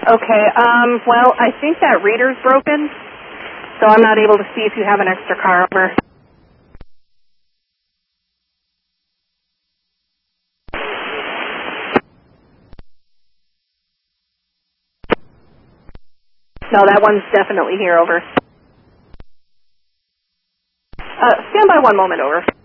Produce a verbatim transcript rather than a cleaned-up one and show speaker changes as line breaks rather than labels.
Okay, um, well, I think that reader's broken, so I'm not able to see if you have an extra car over. No, that one's definitely here, over. Uh, stand by one moment, over.